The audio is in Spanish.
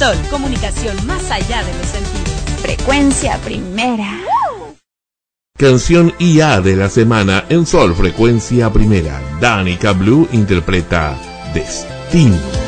Sol, comunicación más allá de los sentidos. Frecuencia Primera. Canción IA de la semana en Sol Frecuencia Primera. Danica Blue interpreta Destino.